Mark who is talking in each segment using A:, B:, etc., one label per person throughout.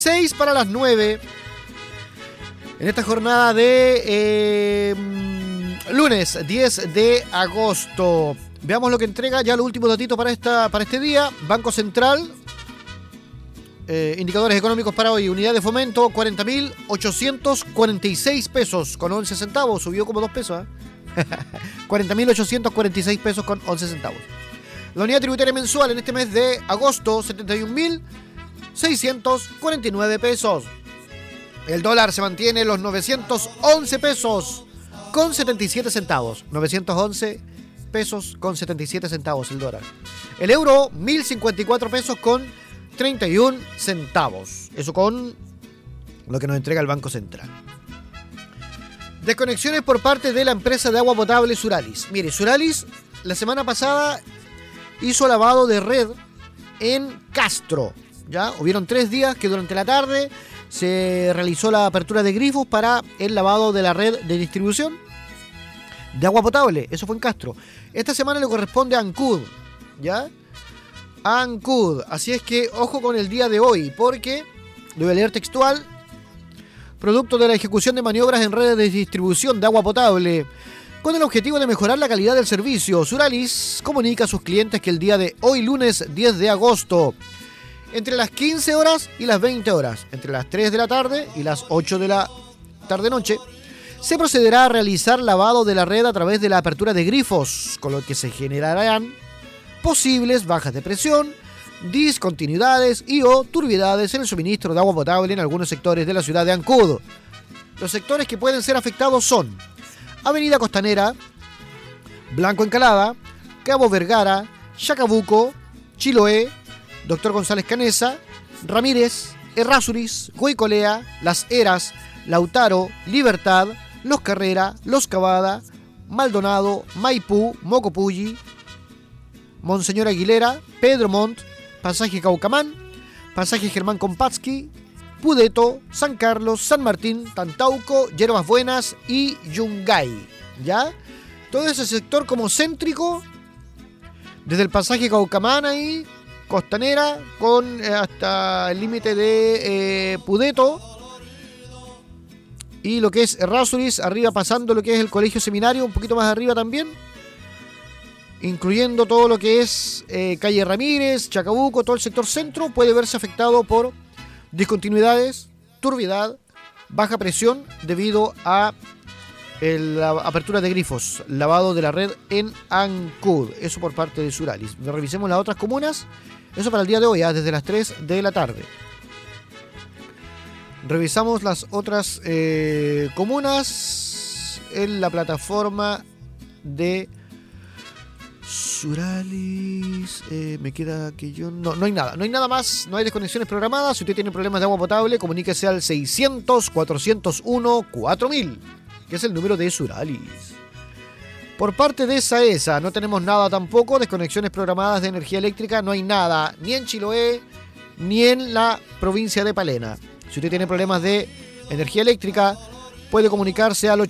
A: 6 para las 9. En esta jornada de lunes 10 de agosto. Veamos lo que entrega ya los últimos datitos para este día. Banco Central, indicadores económicos para hoy. Unidad de fomento, 40.846 pesos con 11 centavos. Subió como 2 pesos. 40.846 pesos con 11 centavos. La unidad tributaria mensual en este mes de agosto, 71.649 pesos. El dólar se mantiene en los 911 pesos con 77 centavos. 911 pesos con 77 centavos el dólar. El euro, 1.054 pesos con 31 centavos. Eso con lo que nos entrega el Banco Central. Desconexiones por parte de la empresa de agua potable Suralis. Mire, Suralis la semana pasada hizo lavado de red en Castro. ¿Ya? Hubieron 3 días que durante la tarde se realizó la apertura de grifos para el lavado de la red de distribución de agua potable. Eso fue en Castro. Esta semana le corresponde a Ancud, ¿ya? A Ancud. Así es que ojo con el día de hoy, porque, lo voy a leer textual, producto de la ejecución de maniobras en redes de distribución de agua potable, con el objetivo de mejorar la calidad del servicio, Suralis comunica a sus clientes que el día de hoy, lunes 10 de agosto, entre las 15 horas y las 20 horas, entre las 3 de la tarde y las 8 de la tarde-noche, se procederá a realizar lavado de la red a través de la apertura de grifos, con lo que se generarán posibles bajas de presión, discontinuidades y o turbiedades en el suministro de agua potable en algunos sectores de la ciudad de Ancud. Los sectores que pueden ser afectados son Avenida Costanera, Blanco Encalada, Cabo Vergara, Chacabuco, Chiloé, Doctor González Canesa, Ramírez, Errázuriz, Goicolea, Las Heras, Lautaro, Libertad, Los Carrera, Los Cavada, Maldonado, Maipú, Mocopulli, Monseñor Aguilera, Pedro Montt, Pasaje Caucamán, Pasaje Germán Kompatsky, Pudeto, San Carlos, San Martín, Tantauco, Yerbas Buenas y Yungay. ¿Ya? Todo ese sector como céntrico, desde el Pasaje Caucamán ahí, Costanera, con hasta el límite de Pudeto, y lo que es Errázuriz, arriba pasando lo que es el Colegio Seminario, un poquito más arriba también, incluyendo todo lo que es calle Ramírez, Chacabuco, todo el sector centro, puede verse afectado por discontinuidades, turbiedad, baja presión debido a la apertura de grifos, lavado de la red en Ancud. Eso por parte de Suralis. Revisemos las otras comunas. Eso para el día de hoy, desde las 3 de la tarde. Revisamos las otras comunas en la plataforma de Suralis. Me queda que yo... No hay nada. No hay nada más. No hay desconexiones programadas. Si usted tiene problemas de agua potable, comuníquese al 600-401-4000, que es el número de Suralis. Por parte de SAESA no tenemos nada tampoco. Desconexiones programadas de energía eléctrica no hay nada, ni en Chiloé ni en la provincia de Palena. Si usted tiene problemas de energía eléctrica, puede comunicarse al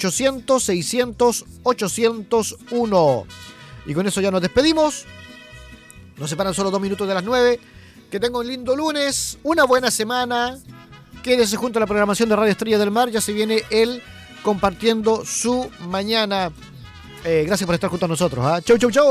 A: 800-600-801. Y con eso ya nos despedimos. Nos separan solo 2 minutos de las 9. Que tenga un lindo lunes, una buena semana. Quédese junto a la programación de Radio Estrella del Mar. Ya se viene el compartiendo su mañana. Gracias por estar junto a nosotros. Chau, chau, chau.